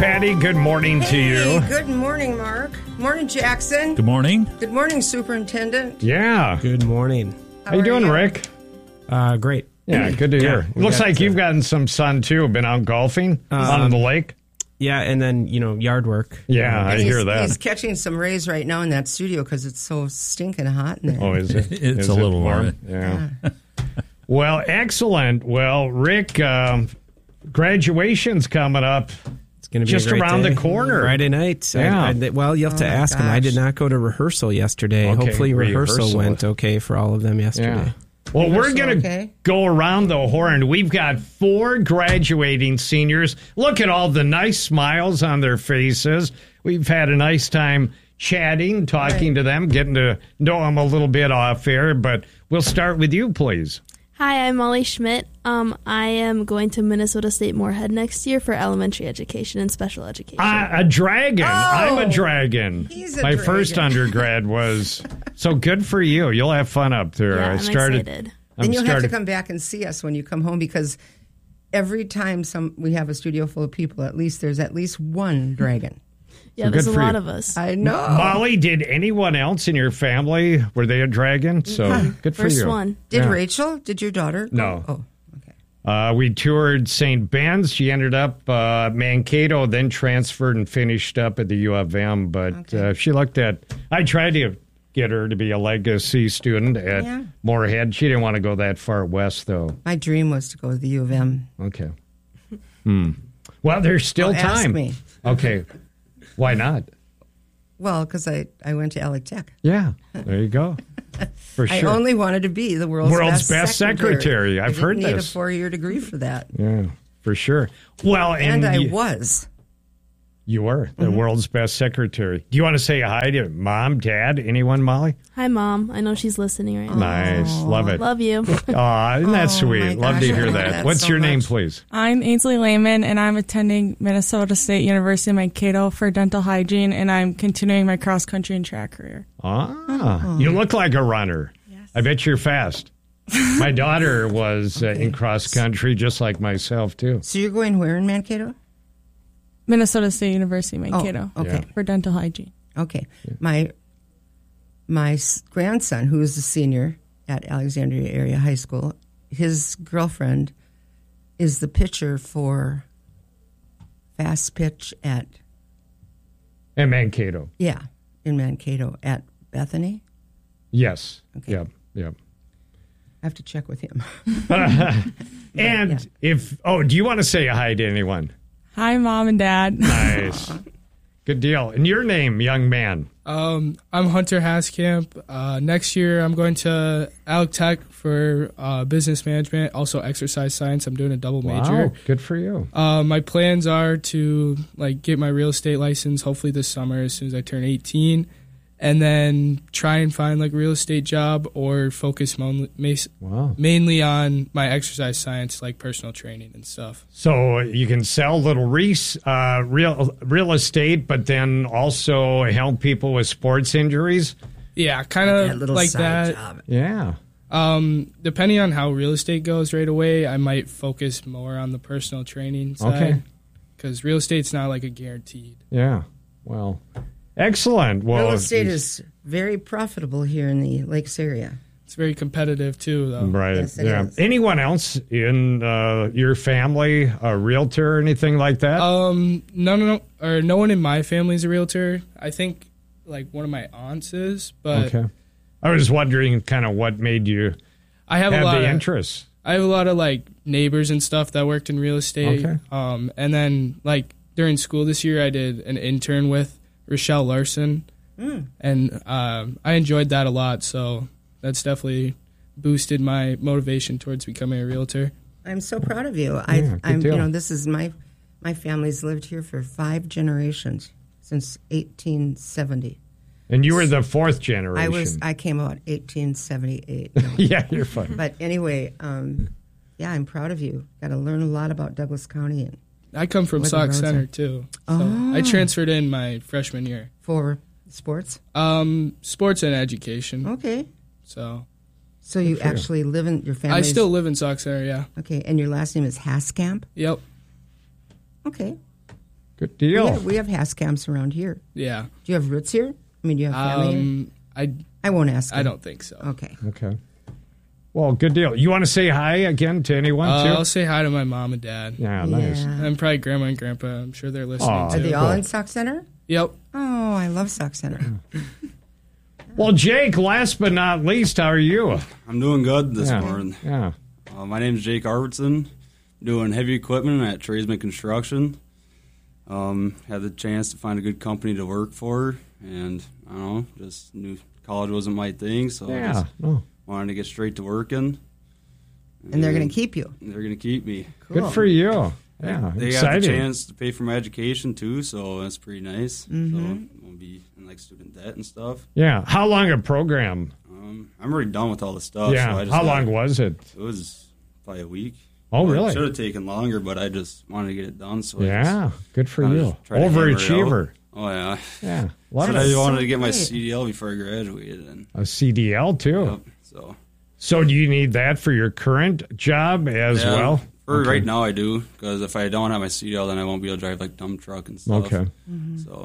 Patty. Good morning to you. Good morning, Mark. Morning, Jackson. Good morning. Good morning, Superintendent. Yeah. Good morning. How you doing, Rick? Great. Yeah, good to hear. we Looks got like you've gotten some sun, too. Been out golfing on the lake? Yeah, and then, yard work. Yeah, I hear that. He's catching some rays right now in that studio because it's so stinking hot in there. Oh, is it? It's Is a it little warm. Yeah. Well, excellent. Well, Rick, graduation's coming up. It's going to be just a great around day. the corner. Friday night. Yeah. You'll have to ask them. I did not go to rehearsal yesterday. Okay, Hopefully rehearsal rehearsal. went okay for all of them yesterday. Yeah. Well, we're going to okay? go around the horn. We've got 4 graduating seniors. Look at all the nice smiles on their faces. We've had a nice time chatting, talking to them, getting to know them a little bit off air. But we'll start with you, please. Hi, I'm Molly Schmidt. I am going to Minnesota State Moorhead next year for elementary education and special education. A dragon. I'm a dragon. He's a My dragon. first undergrad was so good for you. You'll have fun up there. Yeah, I I'm started. excited. Then you'll have to come back and see us when you come home because every time we have a studio full of people, there's at least one dragon. Yeah, good there's a for lot you. of us. I know. Molly, did anyone else in your family, were they a dragon? So good for you. First one. Did Yeah. Rachel? Did your daughter? go? No. Oh, okay. We toured St. Ben's. She ended up Mankato, then transferred and finished up at the U of M. But she looked at, I tried to get her to be a legacy student at Moorhead. She didn't want to go that far west, though. My dream was to go to the U of M. Okay. Well, there's still Well, ask time. me. Okay. Why not? Well, because I went to Alec Tech. Yeah. There you go. For I sure. only wanted to be the world's best secretary. I've heard I didn't need this. a 4-year degree for that. Yeah, for sure. Well, And I you, was. you were the world's best secretary. Do you want to say hi to Mom, Dad, anyone, Molly? Hi, Mom. I know she's listening right now. Nice. Love it. Love you. Aw, isn't that Oh, sweet? my Love to gosh, I hear love that. that What's so your name, much. please? I'm Ainsley Lehman, and I'm attending Minnesota State University Mankato for dental hygiene, and I'm continuing my cross-country and track career. You look like a runner. Yes. I bet you're fast. My daughter was in cross country, just like myself, too. So you're going where in Mankato? Minnesota State University Mankato okay. for dental hygiene. Okay. My grandson, who is a senior at Alexandria Area High School, his girlfriend is the pitcher for fast pitch at, And Mankato. in Mankato at Bethany. Yes. Okay. Yep. Yep. I have to check with him. And do you want to say hi to anyone? Hi, Mom and Dad. Nice. Good deal. And your name, young man? I'm Hunter Haskamp. Next year, I'm going to Alec Tech for business management, also exercise science. I'm doing a double major. Wow, good for you. My plans are to get my real estate license hopefully this summer as soon as I turn 18, and then try and find a real estate job or focus mainly on my exercise science, like personal training and stuff. So you can sell Little Reese real estate, but then also help people with sports injuries? Yeah, kind That of little like side that. job. Yeah. Depending on how real estate goes right away, I might focus more on the personal training side. Okay. Because real estate's not a guaranteed. Yeah. Well, excellent. Well, Real estate is very profitable here in the Lakes area. It's very competitive too, though. right. Yes, it Yeah. is. Anyone else in your family, a realtor or anything like that? No one in my family is a realtor. I think one of my aunts is, but Okay. I was wondering kind of what made you I have have a lot the of interest. I have a lot of neighbors and stuff that worked in real estate. Okay. And then during school this year, I did an intern with Rochelle Larson, and I enjoyed that a lot. So that's definitely boosted my motivation towards becoming a realtor. I'm so proud of you. good deal. This is my family's lived here for 5 generations since 1870. And you were the 4th generation. I came out 1878. Yeah, you're fine. But anyway, I'm proud of you. Got to learn a lot about Douglas County and I come from Where the Sauk roads Center are. too. So I transferred in my freshman year. for sports. Sports and education. Okay, So so you actually live in your family. I still live in Sauk Center, yeah. Okay, and your last name is Haskamp. Yep. Okay, Good deal. We have Hascamps around here. Yeah. Do you have roots here? I mean, do you have family here? I won't ask you. I don't think so. Okay. Well, good deal. You want to say hi again to anyone, too? I'll say hi to my mom and dad. Yeah, nice. And probably grandma and grandpa. I'm sure they're listening, Are too. they all in Sauk Center? Yep. Oh, I love Sauk Center. Well, Jake, last but not least, how are you? I'm doing good this morning. Yeah. My name is Jake Arvidsson. Doing heavy equipment at Tradesman Construction. Had the chance to find a good company to work for, and I don't know, just knew college wasn't my thing, so I just wanted to get straight to working. And they're going to keep you. They're going to keep me. Cool. Good for you. Yeah, they exciting. got the chance to pay for my education too, so that's pretty nice. So I'll be in like student debt and stuff. Yeah. How long a program? I'm already done with all the stuff. Yeah. So I just How long was it? It was probably a week. Oh, really? Should have taken longer, but I just wanted to get it done. So good for you. Overachiever. Oh, yeah. Yeah. I wanted to get my CDL before I graduated. And a CDL, too. Yep, so do you need that for your current job as well? Right now I do, because if I don't have my CDL, then I won't be able to drive like dump truck and stuff. Okay. So,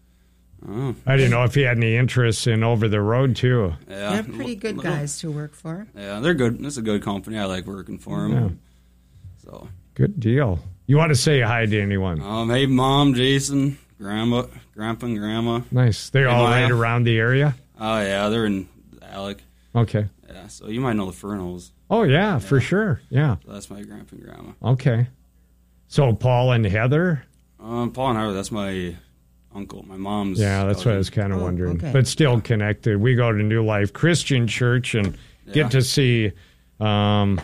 I didn't know if you had any interest in over the road, too. Yeah. They're pretty good guys to work for. Yeah, they're good. It's a good company. I like working for them. Yeah. So good deal. You want to say hi to anyone? Hey, Mom, Jason, Grandpa, and Grandma. Nice. They're all right around the area? Oh, yeah. They're in Alec. Okay. Yeah, so you might know the Fernals. Oh, yeah, for sure. Yeah. So that's my grandpa and grandma. Okay. So Paul and Heather? Paul and Heather, that's my uncle, my mom's. Yeah, that's what I was kind of wondering. Okay. But still connected. We go to New Life Christian Church and get to see all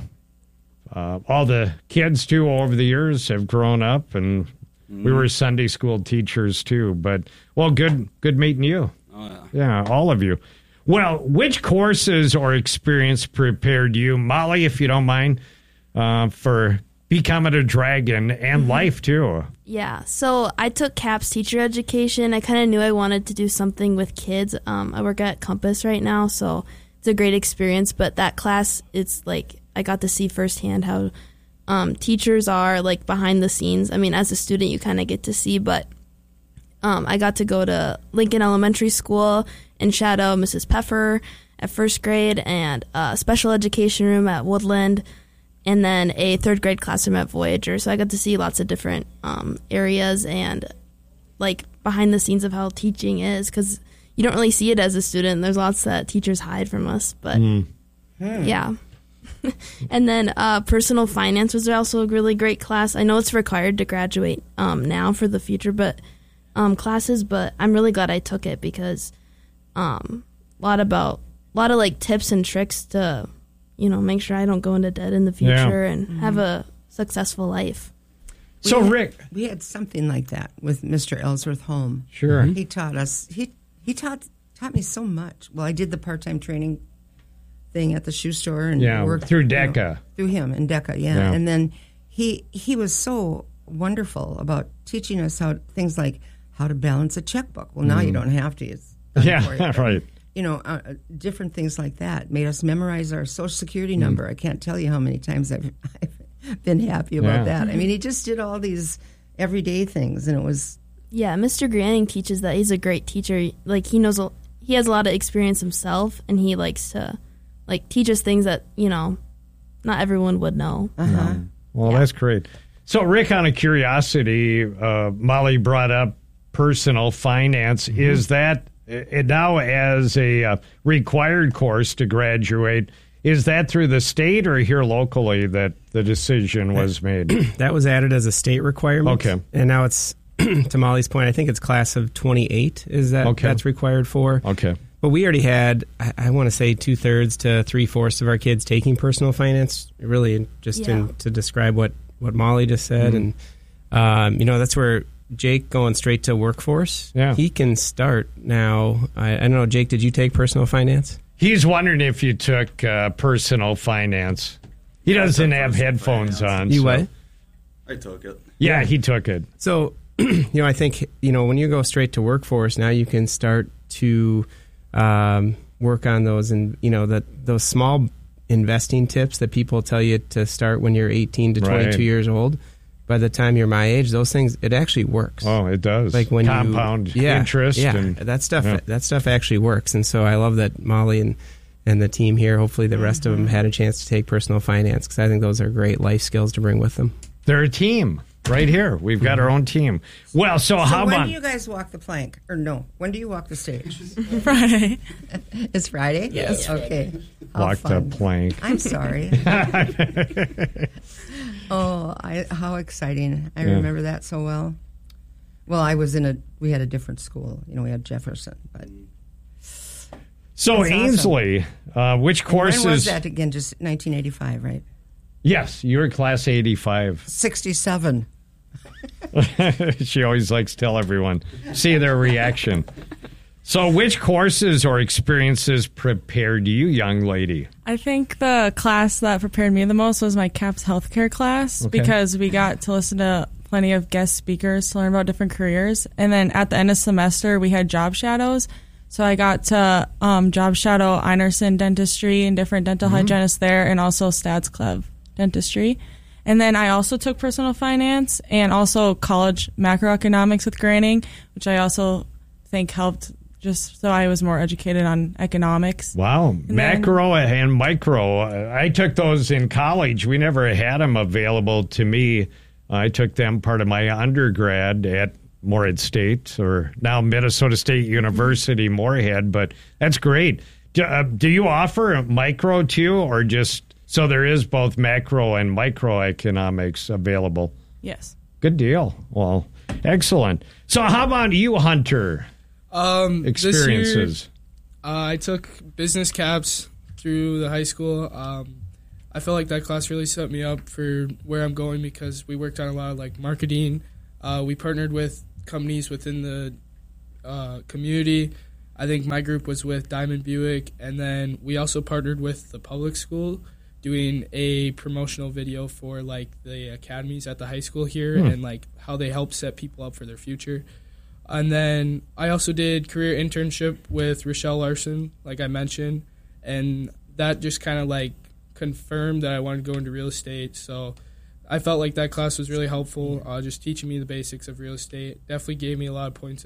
the kids, too, over the years have grown up. And we were Sunday school teachers, too. But, well, good meeting you. Oh, yeah. Yeah, all of you. Well, which courses or experience prepared you, Molly, if you don't mind, for becoming a dragon and life, too? Yeah, so I took CAPS teacher education. I kind of knew I wanted to do something with kids. I work at Compass right now, so it's a great experience. But that class, it's like I got to see firsthand how teachers are, like, behind the scenes. I mean, as a student, you kind of get to see, but I got to go to Lincoln Elementary School and shadow Mrs. Peffer at first grade, and a special education room at Woodland, and then a third grade classroom at Voyager. So I got to see lots of different areas and like behind the scenes of how teaching is, because you don't really see it as a student. There's lots that teachers hide from us, but yeah. And then personal finance was also a really great class. I know it's required to graduate now for the future, but classes. But I'm really glad I took it, because a lot of like tips and tricks to, make sure I don't go into debt in the future and have a successful life. Rick, we had something like that with Mr. Ellsworth Holm. Sure, he taught us. He taught me so much. Well, I did the part-time training thing at the shoe store and worked through DECA. Through him and DECA, yeah. And then he was so wonderful about teaching us how things like how to balance a checkbook. Well, now you don't have to. It's done for you. Right. Different things like that made us memorize our Social Security number. I can't tell you how many times I've been happy about that. I mean, he just did all these everyday things, and it was. Yeah, Mr. Granning teaches that. He's a great teacher. Like, he has a lot of experience himself, and he likes to teach us things that not everyone would know. Well, that's great. So, Rick, on a curiosity, Molly brought up personal finance. Is that now as a required course to graduate? Is that through the state or here locally that the decision was made? That was added as a state requirement. Okay. And now it's, to Molly's point, I think it's class of 28 is that that's required for. Okay. But we already had, I want to say 2/3 to 3/4 of our kids taking personal finance, really just to describe what Molly just said. And, that's where Jake going straight to workforce, he can start now. I don't know, Jake, did you take personal finance? He's wondering if you took personal finance. He doesn't have headphones on. You what? I took it. Yeah, he took it. So, I think, when you go straight to workforce, now you can start to work on those and, those small investing tips that people tell you to start when you're 18 to 22 years old. by the time you're my age, those things, it actually works. Oh, it does. Like when compound interest. Yeah, and, that stuff actually works. And so I love that Molly and the team here, hopefully the rest of them had a chance to take personal finance, because I think those are great life skills to bring with them. They're a team right here. We've got our own team. Well, so how when about... do you guys walk the plank? Or no, when do you walk the stage? Friday. It's Friday? Yes. Okay. How Walk fun. the plank. I'm sorry. How exciting. I remember that so well. Well, we had a different school. We had Jefferson, but... So That's Ainsley, which courses... When was that again? Just 1985, right? Yes, you're class 85. 67. She always likes to tell everyone, see their reaction. So which courses or experiences prepared you, young lady? I think the class that prepared me the most was my CAPS healthcare class, because we got to listen to plenty of guest speakers to learn about different careers. And then at the end of semester, we had job shadows. So I got to job shadow Einerson Dentistry and different dental hygienists there, and also Stats Clev Dentistry. And then I also took personal finance and also college macroeconomics with granting, which I also think helped just so I was more educated on economics. Wow. Macro and micro. I took those in college. We never had them available to me. I took them part of my undergrad at Morehead State, or now Minnesota State University, Morehead, but that's great. Do you offer micro too, or just, so there is both macro and microeconomics available? Yes. Good deal. Well, excellent. So how about you, Hunter? Experiences. This year, I took business caps through the high school. I felt like that class really set me up for where I'm going, because we worked on a lot of like marketing. We partnered with companies within the community. I think my group was with Diamond Buick, and then we also partnered with the public school doing a promotional video for like the academies at the high school here and like how they help set people up for their future. And then I also did career internship with Rochelle Larson, like I mentioned, and that just kind of like confirmed that I wanted to go into real estate. So I felt like that class was really helpful, just teaching me the basics of real estate. Definitely gave me a lot of points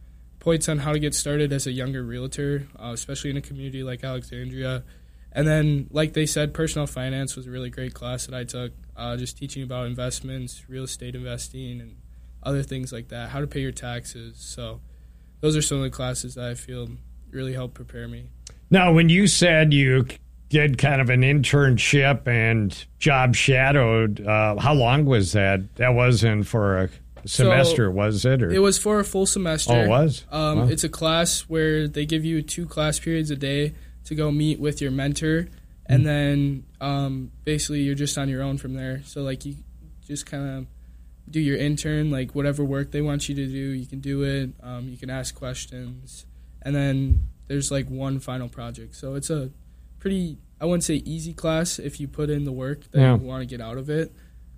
on how to get started as a younger realtor, especially in a community like Alexandria. And then, like they said, personal finance was a really great class that I took, just teaching about investments, real estate investing, and other things like that, how to pay your taxes. So those are some of the classes that I feel really helped prepare me. Now, when you said you did kind of an internship and job shadowed, how long was that? That wasn't for a semester, was it? Or? It was for a full semester. Oh, it was? Wow. It's a class where they give you 2 class periods a day to go meet with your mentor, and then basically you're just on your own from there. So like you just kind of do your intern, like whatever work they want you to do, you can do it. You can ask questions, and then there's like one final project. So it's a pretty, I wouldn't say easy class if you put in the work that you want to get out of it.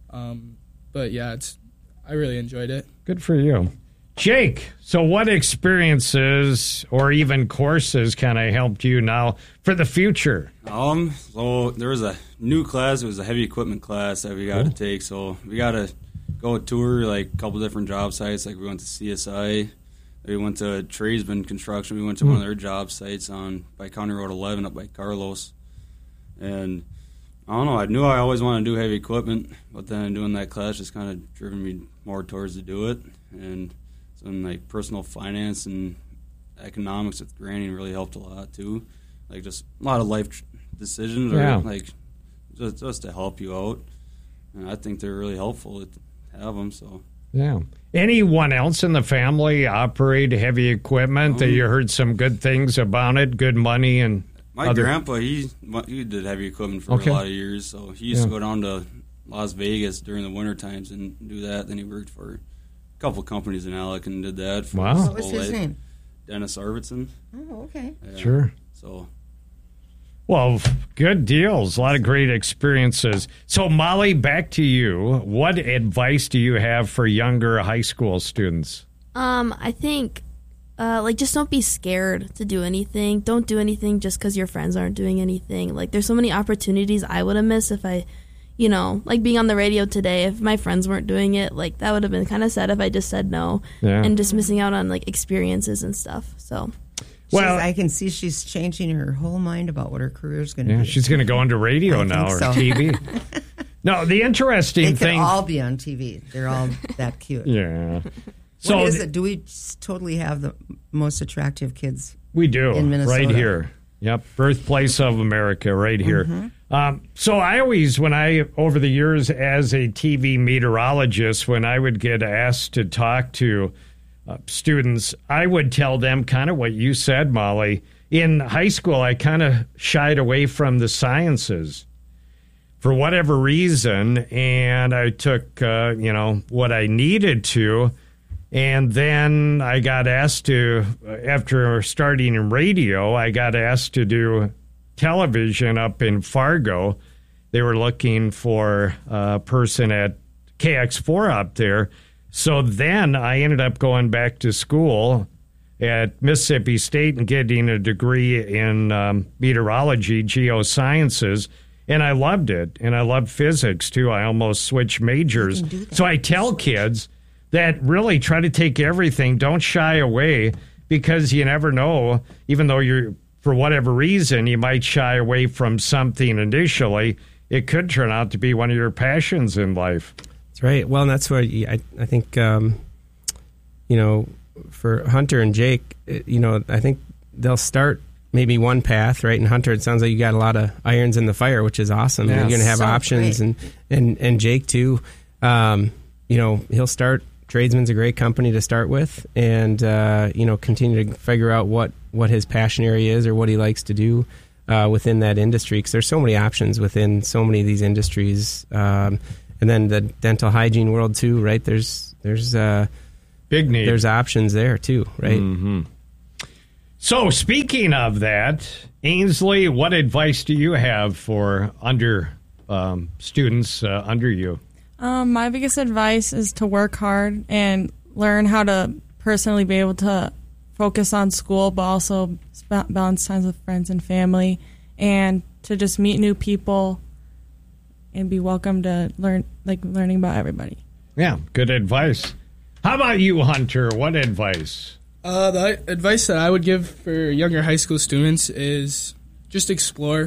But yeah, I really enjoyed it. Good for you. Jake, so what experiences or even courses kind of helped you now for the future? So there was a new class. It was a heavy equipment class that we got to take. So we got to go tour like a couple different job sites. Like we went to CSI. We went to Tradesman Construction. We went to one of their job sites by County Road 11 up by Carlos. And I don't know, I knew I always wanted to do heavy equipment, but then doing that class just kind of driven me more towards to do it. And some like personal finance and economics with granting really helped a lot too. Like just a lot of life decisions, or like just to help you out. And I think they're really helpful to have them. So yeah. Anyone else in the family operate heavy equipment that you heard some good things about it, good money and my grandpa, he did heavy equipment for a lot of years, so he used to go down to Las Vegas during the winter times and do that. Then he worked for a couple companies in Alec and did that for his whole life. What was his name? Dennis Arvidsson. Oh, okay. Yeah. Sure. So, well, good deals. A lot of great experiences. So, Molly, back to you. What advice do you have for younger high school students? I think just don't be scared to do anything. Don't do anything just because your friends aren't doing anything. Like, there's so many opportunities I would have missed if I, you know, like being on the radio today, if my friends weren't doing it, like that would have been kind of sad if I just said no and just missing out on like experiences and stuff. So, well, I can see she's changing her whole mind about what her career is going to be. She's going to go into radio now or TV. No, the interesting thing. They could all be on TV. They're all that cute. Yeah. So what is it? Do we totally have the most attractive kids? We do. In Minnesota. Right here. Yep. Birthplace of America right here. Mm-hmm. So I always, over the years as a TV meteorologist, when I would get asked to talk to students, I would tell them kind of what you said, Molly. In high school, I kind of shied away from the sciences for whatever reason, and I took, what I needed to, and then I got asked to, after starting in radio, I got asked to do television up in Fargo. They were looking for a person at KX4 up there. So then I ended up going back to school at Mississippi State and getting a degree in meteorology, geosciences, and I loved it. And I loved physics, too. I almost switched majors. So I tell kids that really try to take everything. Don't shy away, because you never know, even though you're, for whatever reason, you might shy away from something initially, it could turn out to be one of your passions in life. That's right. Well, and that's where I think, for Hunter and Jake, I think they'll start maybe one path, right? And Hunter, it sounds like you got a lot of irons in the fire, which is awesome. Yeah. You're going to have options, and Jake too. He'll start. Tradesman's a great company to start with, and continue to figure out what his passion area is or what he likes to do within that industry, because there's so many options within so many of these industries. And then the dental hygiene world too, right? There's big need. There's options there too, right? Mm-hmm. So speaking of that, Ainsley, what advice do you have for students under you? My biggest advice is to work hard and learn how to personally be able to focus on school, but also balance times with friends and family, and to just meet new people and be welcome to learning about everybody. Yeah, good advice. How about you, Hunter? What advice? The advice that I would give for younger high school students is just explore.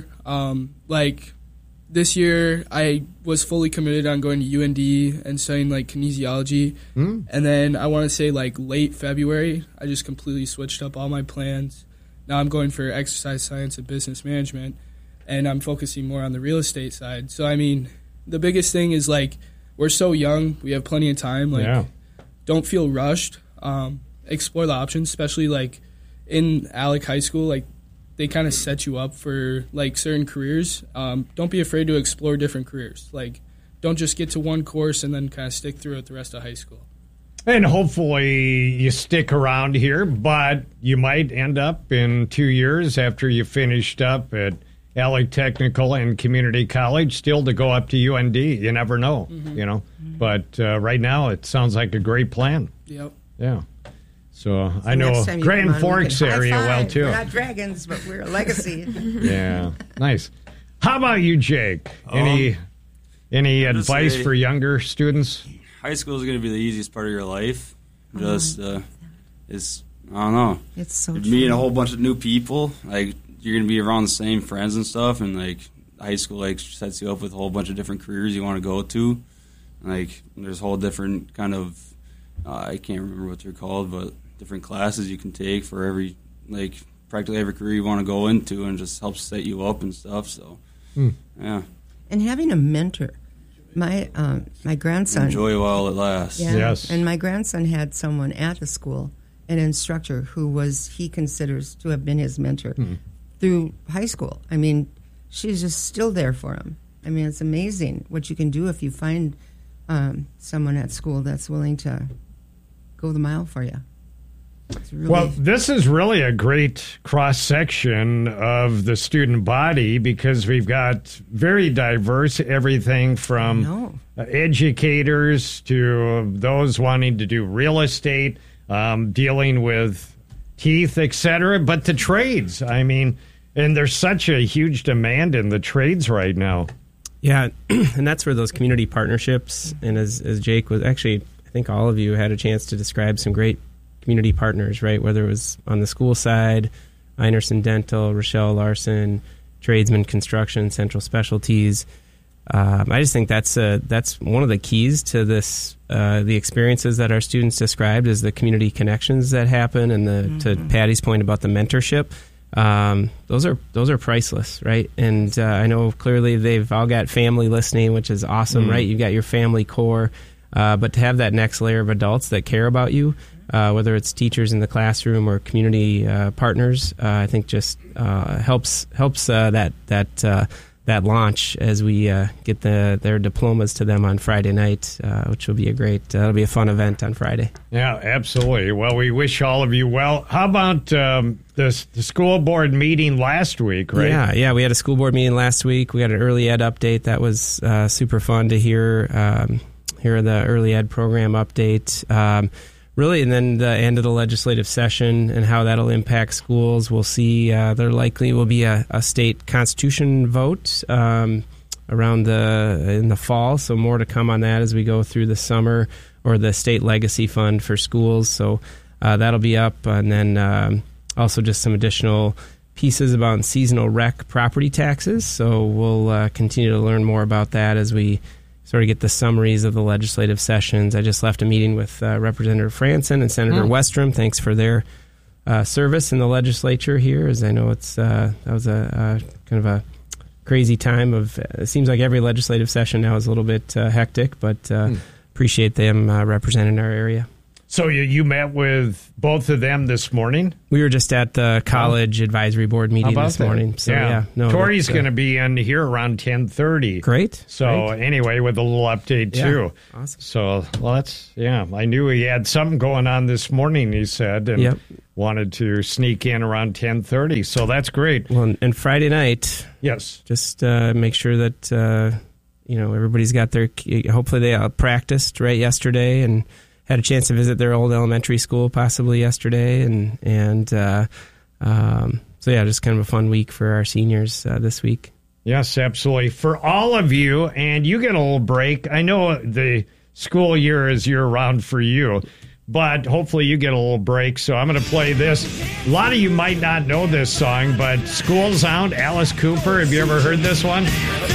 This year, I was fully committed on going to UND and studying kinesiology. And then I want to say late February, I just completely switched up all my plans. Now I'm going for exercise science and business management, and I'm focusing more on the real estate side. So, the biggest thing is we're so young, we have plenty of time. Don't feel rushed. Explore the options, especially in Alec High School. They kind of set you up for certain careers. Don't be afraid to explore different careers. Don't just get to one course and then kind of stick through it the rest of high school. And hopefully you stick around here, but you might end up in 2 years after you finished up at Alec Technical and Community College still to go up to UND. You never know, But right now it sounds like a great plan. Yep. Yeah. So I know Grand Forks area well, too. We're not dragons, but we're a legacy. Yeah, nice. How about you, Jake? Any advice for younger students? High school is going to be the easiest part of your life. I don't know. It's so You're true. meeting a whole bunch of new people. You're going to be around the same friends and stuff, and high school sets you up with a whole bunch of different careers you want to go to. There's a whole different kind of I can't remember what they're called, but different classes you can take for every practically every career you want to go into, and just helps set you up and stuff. So yeah. And having a mentor. My grandson. Enjoy while it lasts. Yeah, yes. And my grandson had someone at the school, an instructor who he considers to have been his mentor through high school. She's just still there for him. It's amazing what you can do if you find someone at school that's willing to go the mile for you. Well, this is really a great cross-section of the student body, because we've got very diverse, everything from educators to those wanting to do real estate, dealing with teeth, etc., but the trades. And there's such a huge demand in the trades right now. Yeah, and that's where those community partnerships, and as Jake was actually, I think all of you had a chance to describe some great community partners, right? Whether it was on the school side, Einerson Dental, Rochelle Larson, Tradesman Construction, Central Specialties. I just think that's one of the keys to this. The experiences that our students described is the community connections that happen, and to Patty's point about the mentorship. Those are priceless, right? And I know clearly they've all got family listening, which is awesome, right? You've got your family core, but to have that next layer of adults that care about you, whether it's teachers in the classroom or community partners, I think just helps that launch as we get their diplomas to them on Friday night, which will be that'll be a fun event on Friday. Yeah, absolutely. Well, we wish all of you well. How about the school board meeting last week, right? Yeah, we had a school board meeting last week. We got an early ed update. That was super fun to hear the early ed program update. Really, and then the end of the legislative session and how that'll impact schools. We'll see. There likely will be a state constitution vote in the fall. So more to come on that as we go through the summer, or the state legacy fund for schools. So that'll be up, and then also just some additional pieces about seasonal rec property taxes. So we'll continue to learn more about that as we sort of get the summaries of the legislative sessions. I just left a meeting with Representative Franson and Senator Westrom. Thanks for their service in the legislature here, as I know that was a kind of a crazy time it seems like every legislative session now is a little bit hectic, but appreciate them representing our area. So you met with both of them this morning? We were just at the college advisory board meeting this morning. So yeah, Tori's going to be in here around 10:30. Great. So anyway, with a little update too. Awesome. So I knew he had something going on this morning, he said, and wanted to sneak in around 10:30. So that's great. Well, and Friday night, yes, just make sure that everybody's got their. Hopefully they practiced right yesterday and had a chance to visit their old elementary school possibly yesterday, and so just kind of a fun week for our seniors this week. Yes, absolutely. For all of you, and you get a little break. I know the school year is year-round for you, but hopefully you get a little break. So I'm going to play this. A lot of you might not know this song, but School's Out, Alice Cooper. Have you ever heard this one?